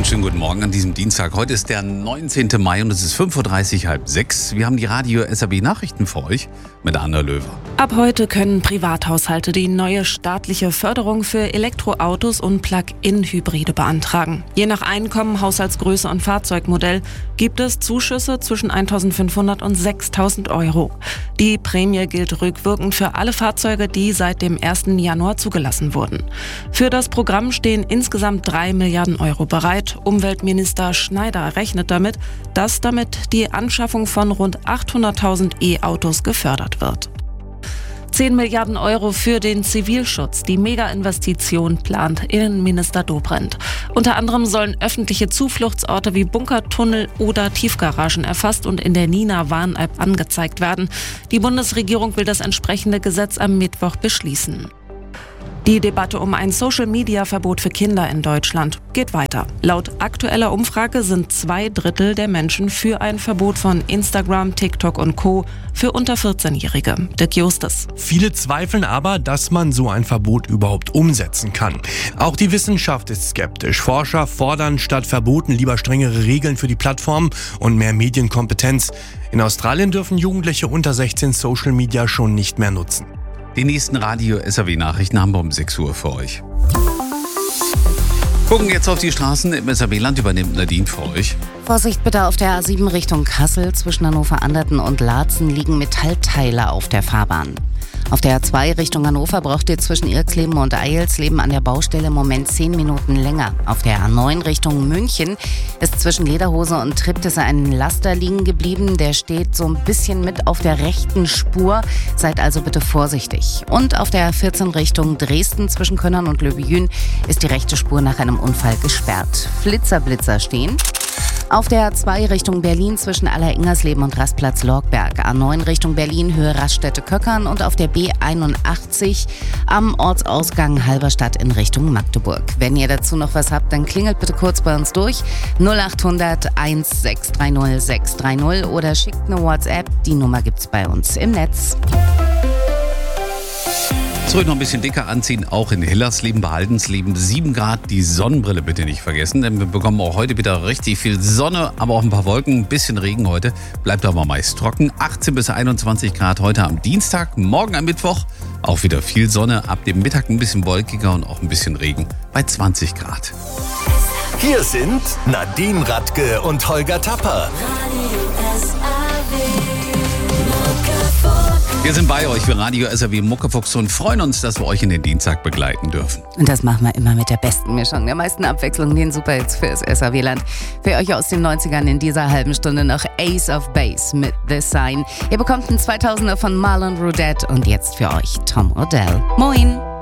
und schönen guten Morgen an diesem Dienstag. Heute ist der 19. Mai und es ist 5.30 Uhr, halb 6. Wir haben die Radio SAB Nachrichten für euch mit Anna Löwer. Ab heute können Privathaushalte die neue staatliche Förderung für Elektroautos und Plug-in-Hybride beantragen. Je nach Einkommen, Haushaltsgröße und Fahrzeugmodell gibt es Zuschüsse zwischen 1.500 und 6.000 Euro. Die Prämie gilt rückwirkend für alle Fahrzeuge, die seit dem 1. Januar zugelassen wurden. Für das Programm stehen insgesamt 3 Milliarden Euro bereit. Umweltminister Schneider rechnet damit, dass damit die Anschaffung von rund 800.000 E-Autos gefördert wird. 10 Milliarden Euro für den Zivilschutz. Die Mega-Investition plant Innenminister Dobrindt. Unter anderem sollen öffentliche Zufluchtsorte wie Bunkertunnel oder Tiefgaragen erfasst und in der Nina-Warn-App angezeigt werden. Die Bundesregierung will das entsprechende Gesetz am Mittwoch beschließen. Die Debatte um ein Social-Media-Verbot für Kinder in Deutschland geht weiter. Laut aktueller Umfrage sind 2/3 der Menschen für ein Verbot von Instagram, TikTok und Co. für unter 14-Jährige. Dirk Justus. Viele zweifeln aber, dass man so ein Verbot überhaupt umsetzen kann. Auch die Wissenschaft ist skeptisch. Forscher fordern statt Verboten lieber strengere Regeln für die Plattformen und mehr Medienkompetenz. In Australien dürfen Jugendliche unter 16 Social Media schon nicht mehr nutzen. Die nächsten Radio SAW Nachrichten haben wir um 6 Uhr für euch. Gucken jetzt auf die Straßen. Im SAW-Land übernimmt Nadine für euch. Vorsicht bitte auf der A7 Richtung Kassel. Zwischen Hannover-Anderten und Laatzen liegen Metallteile auf der Fahrbahn. Auf der A2 Richtung Hannover braucht ihr zwischen Irksleben und Eilsleben an der Baustelle im Moment 10 Minuten länger. Auf der A9 Richtung München ist zwischen Lederhose und Triptisse ein Laster liegen geblieben. Der steht so ein bisschen mit auf der rechten Spur. Seid also bitte vorsichtig. Und auf der A14 Richtung Dresden zwischen Könnern und Löbejün ist die rechte Spur nach einem Unfall gesperrt. Blitzer stehen. Auf der A2 Richtung Berlin zwischen Aller-Ingersleben und Rastplatz Lorgberg. A9 Richtung Berlin, Höhe Raststätte-Köckern und auf der B81 am Ortsausgang Halberstadt in Richtung Magdeburg. Wenn ihr dazu noch was habt, dann klingelt bitte kurz bei uns durch. 0800 1630 630 oder schickt eine WhatsApp. Die Nummer gibt's bei uns im Netz. Zurück noch ein bisschen dicker anziehen, auch in Hillersleben, bei Haldensleben 7 Grad. Die Sonnenbrille bitte nicht vergessen, denn wir bekommen auch heute wieder richtig viel Sonne, aber auch ein paar Wolken, ein bisschen Regen heute. Bleibt aber meist trocken. 18 bis 21 Grad heute am Dienstag, morgen am Mittwoch auch wieder viel Sonne. Ab dem Mittag ein bisschen wolkiger und auch ein bisschen Regen bei 20 Grad. Hier sind Nadine Radke und Holger Tapper. Wir sind bei euch für Radio SAW Muckefuchs und freuen uns, dass wir euch in den Dienstag begleiten dürfen. Und das machen wir immer mit der besten Mischung, der meisten Abwechslung, den Superhits fürs SAW-Land. Für euch aus den 90ern in dieser halben Stunde noch Ace of Base mit The Sign. Ihr bekommt einen 2000er von Marlon Rudette und jetzt für euch Tom Odell. Moin!